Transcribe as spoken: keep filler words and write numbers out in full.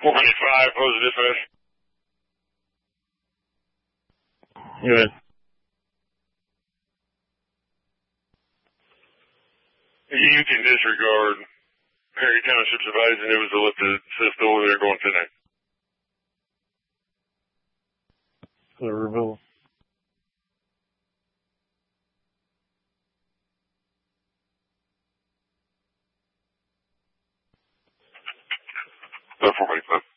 four ninety-five, close the dispatch. Good. You can disregard Perry Township's advising it was to let the system over there going tonight. Clearville. four ninety-five.